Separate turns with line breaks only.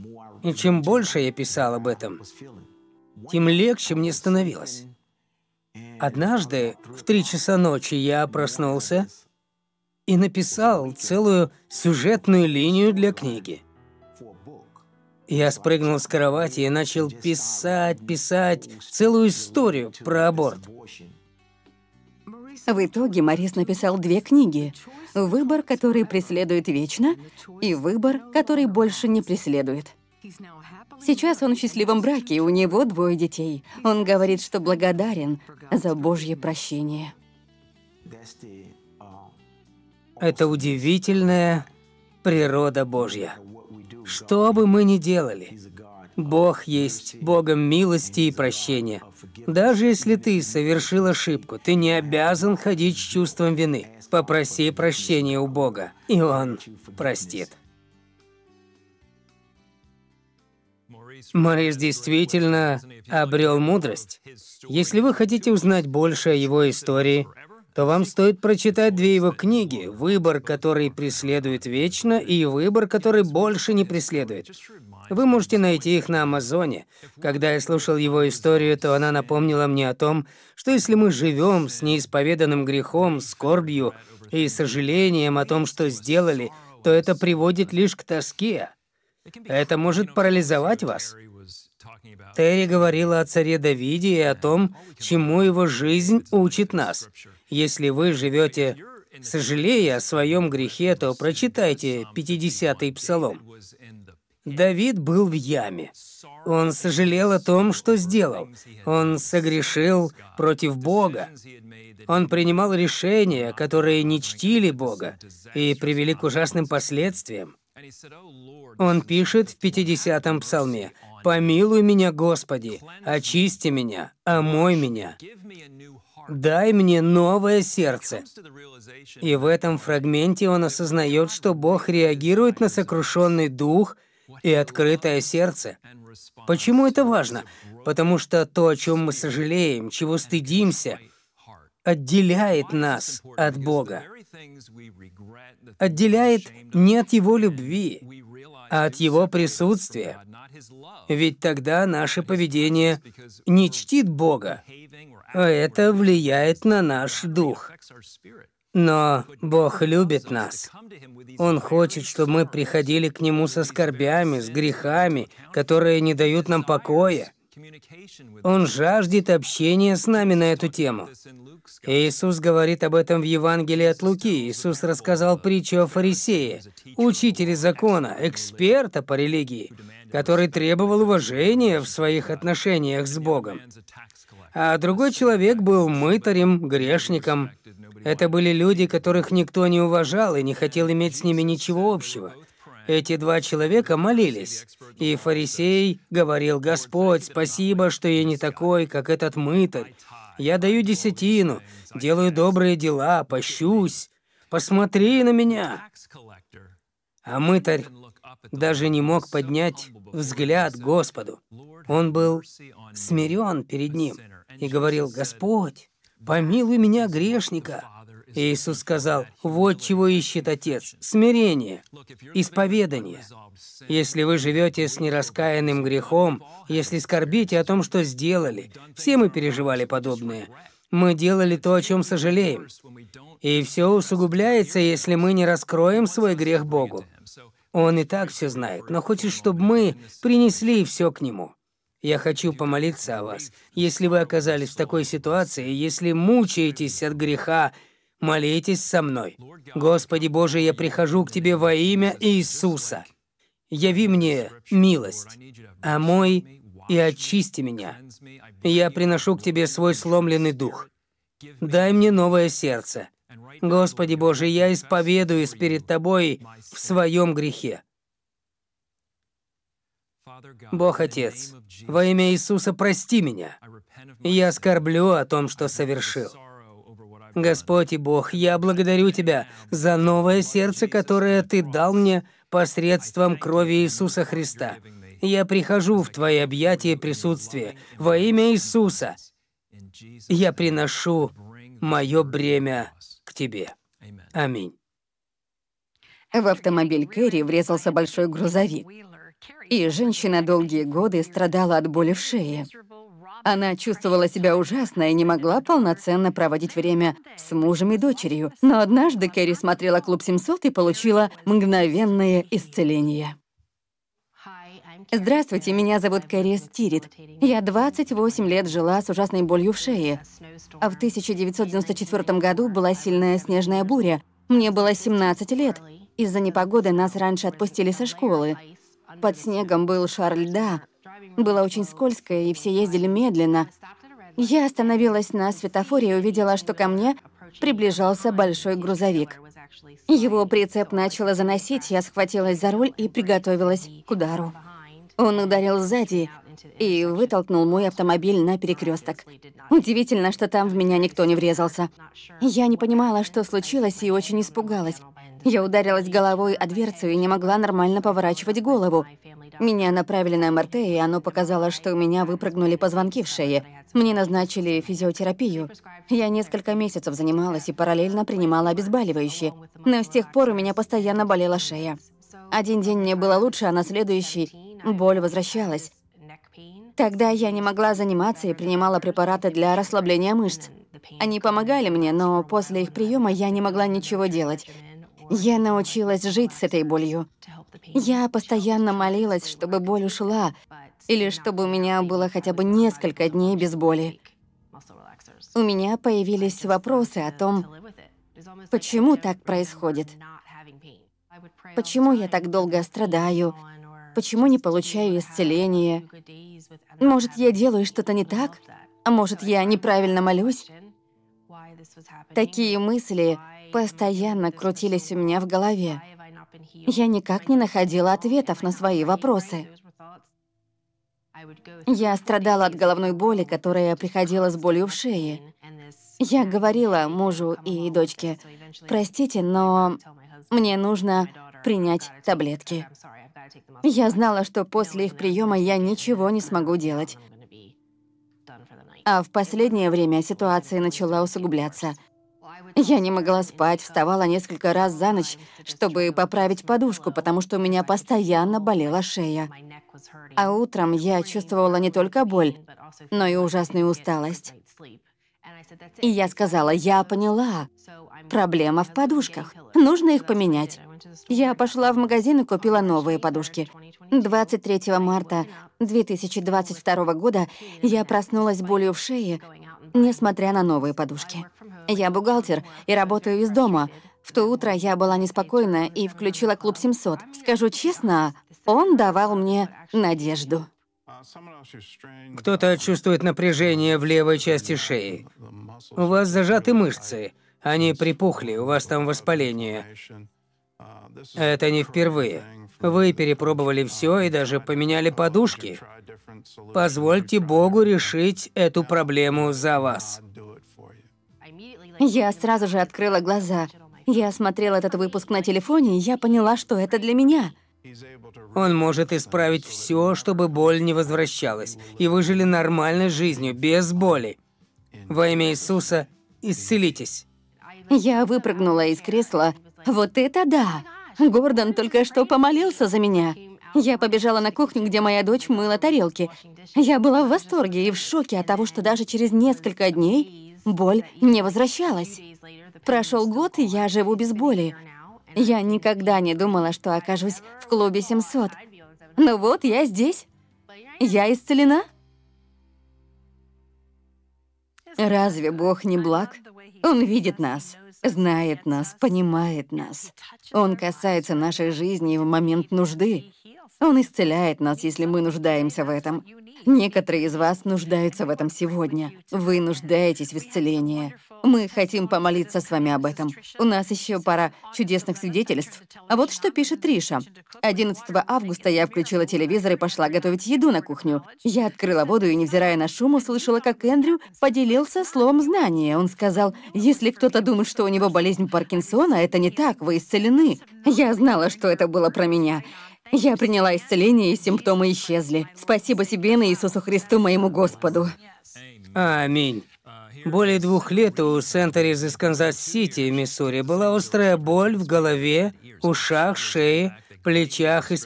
И чем больше я писал об этом, тем легче мне становилось. Однажды в 3 часа ночи я проснулся и написал целую сюжетную линию для книги. Я спрыгнул с кровати и начал писать целую историю про аборт.
В итоге Морис написал 2 книги. «Выбор, который преследует вечно», и «Выбор, который больше не преследует». Сейчас он в счастливом браке, и у него 2 детей. Он говорит, что благодарен за Божье прощение.
Это удивительная природа Божья. Что бы мы ни делали, Бог есть Богом милости и прощения. Даже если ты совершил ошибку, ты не обязан ходить с чувством вины. Попроси прощения у Бога, и Он простит. Морис действительно обрел мудрость. Если вы хотите узнать больше о его истории, то вам стоит прочитать 2 его книги «Выбор, который преследует вечно» и «Выбор, который больше не преследует». Вы можете найти их на Амазоне. Когда я слушал его историю, то она напомнила мне о том, что если мы живем с неисповеданным грехом, скорбью и сожалением о том, что сделали, то это приводит лишь к тоске. Это может парализовать вас. Терри говорила о царе Давиде и о том, чему его жизнь учит нас. Если вы живете, сожалея о своем грехе, то прочитайте 50-й псалом. Давид был в яме. Он сожалел о том, что сделал. Он согрешил против Бога. Он принимал решения, которые не чтили Бога и привели к ужасным последствиям. Он пишет в 50-м псалме: «Помилуй меня, Господи, очисти меня, омой меня, дай мне новое сердце». И в этом фрагменте он осознает, что Бог реагирует на сокрушенный дух и открытое сердце. Почему это важно? Потому что то, о чем мы сожалеем, чего стыдимся, отделяет нас от Бога. Отделяет не от Его любви, а от Его присутствия. Ведь тогда наше поведение не чтит Бога, а это влияет на наш дух. Но Бог любит нас. Он хочет, чтобы мы приходили к Нему со скорбями, с грехами, которые не дают нам покоя. Он жаждет общения с нами на эту тему. Иисус говорит об этом в Евангелии от Луки. Иисус рассказал притчу о фарисее, учителе закона, эксперта по религии, который требовал уважения в своих отношениях с Богом. А другой человек был мытарем, грешником. Это были люди, которых никто не уважал и не хотел иметь с ними ничего общего. Эти 2 человека молились, и фарисей говорил: «Господь, спасибо, что я не такой, как этот мытарь. Я даю десятину, делаю добрые дела, пощусь. Посмотри на меня». А мытарь даже не мог поднять взгляд к Господу. Он был смирен перед Ним и говорил: «Господь, помилуй меня, грешника». И Иисус сказал: «Вот чего ищет Отец – смирение, исповедание. Если вы живете с нераскаянным грехом, если скорбите о том, что сделали, все мы переживали подобное. Мы делали то, о чем сожалеем. И все усугубляется, если мы не раскроем свой грех Богу. Он и так все знает, но хочет, чтобы мы принесли все к Нему. Я хочу помолиться о вас. Если вы оказались в такой ситуации, если мучаетесь от греха, молитесь со мной. Господи Боже, я прихожу к Тебе во имя Иисуса. Яви мне милость, омой и очисти меня. Я приношу к Тебе свой сломленный дух. Дай мне новое сердце. Господи Боже, я исповедуюсь перед Тобой в своем грехе. Бог Отец, во имя Иисуса прости меня. Я скорблю о том, что совершил. Господь и Бог, я благодарю Тебя за новое сердце, которое Ты дал мне посредством крови Иисуса Христа. Я прихожу в Твои объятия и присутствие во имя Иисуса. Я приношу мое бремя к Тебе. Аминь.
В автомобиль Кэрри врезался большой грузовик. И женщина долгие годы страдала от боли в шее. Она чувствовала себя ужасно и не могла полноценно проводить время с мужем и дочерью. Но однажды Кэрри смотрела «Клуб 700» и получила мгновенное исцеление. Здравствуйте, меня зовут Кэрри Стирит. Я 28 лет жила с ужасной болью в шее. А в 1994 году была сильная снежная буря. Мне было 17 лет. Из-за непогоды нас раньше отпустили со школы. Под снегом был шар льда. Было очень скользко, и все ездили медленно. Я остановилась на светофоре и увидела, что ко мне приближался большой грузовик. Его прицеп начало заносить, я схватилась за руль и приготовилась к удару. Он ударил сзади и вытолкнул мой автомобиль на перекресток. Удивительно, что там в меня никто не врезался. Я не понимала, что случилось, и очень испугалась. Я ударилась головой о дверцу и не могла нормально поворачивать голову. Меня направили на МРТ, и оно показало, что у меня выпрыгнули позвонки в шее. Мне назначили физиотерапию. Я несколько месяцев занималась и параллельно принимала обезболивающие. Но с тех пор у меня постоянно болела шея. Один день мне было лучше, а на следующий боль возвращалась. Тогда я не могла заниматься и принимала препараты для расслабления мышц. Они помогали мне, но после их приема я не могла ничего делать. Я научилась жить с этой болью. Я постоянно молилась, чтобы боль ушла, или чтобы у меня было хотя бы несколько дней без боли. У меня появились вопросы о том, почему так происходит. Почему я так долго страдаю? Почему не получаю исцеления? Может, я делаю что-то не так? А может, я неправильно молюсь? Такие мысли постоянно крутились у меня в голове. Я никак не находила ответов на свои вопросы. Я страдала от головной боли, которая приходила с болью в шее. Я говорила мужу и дочке: «Простите, но мне нужно принять таблетки». Я знала, что после их приема я ничего не смогу делать. А в последнее время ситуация начала усугубляться. Я не могла спать, вставала несколько раз за ночь, чтобы поправить подушку, потому что у меня постоянно болела шея. А утром я чувствовала не только боль, но и ужасную усталость. И я сказала: «Я поняла. Проблема в подушках. Нужно их поменять». Я пошла в магазин и купила новые подушки. 23 марта 2022 года я проснулась с болью в шее, несмотря на новые подушки. Я бухгалтер и работаю из дома. В то утро я была неспокойна и включила «Клуб 700». Скажу честно, он давал мне надежду.
Кто-то чувствует напряжение в левой части шеи. У вас зажаты мышцы, они припухли, у вас там воспаление. Это не впервые. Вы перепробовали все и даже поменяли подушки. Позвольте Богу решить эту проблему за вас.
Я сразу же открыла глаза. Я смотрела этот выпуск на телефоне, и я поняла, что это для меня.
Он может исправить все, чтобы боль не возвращалась, и вы жили нормальной жизнью, без боли. Во имя Иисуса исцелитесь.
Я выпрыгнула из кресла. Вот это да! Гордон только что помолился за меня. Я побежала на кухню, где моя дочь мыла тарелки. Я была в восторге и в шоке от того, что даже через несколько дней боль не возвращалась. Прошел год, и я живу без боли. Я никогда не думала, что окажусь в клубе 700. Но вот я здесь. Я исцелена. Разве Бог не благ? Он видит нас, знает нас, понимает нас. Он касается нашей жизни в момент нужды. Он исцеляет нас, если мы нуждаемся в этом. Некоторые из вас нуждаются в этом сегодня. Вы нуждаетесь в исцелении. Мы хотим помолиться с вами об этом. У нас еще пара чудесных свидетельств. А вот что пишет Триша. 11 августа я включила телевизор и пошла готовить еду на кухню. Я открыла воду и, невзирая на шум, услышала, как Эндрю поделился словом знания. Он сказал: «Если кто-то думает, что у него болезнь Паркинсона, это не так, вы исцелены». Я знала, что это было про меня. Я приняла исцеление, и симптомы исчезли. Спасибо себе, на Иисусу Христу, моему Господу.
Аминь. Более 2 лет у Сентерис из Канзас-Сити, Миссури, была острая боль в голове, ушах, шее, плечах и спине.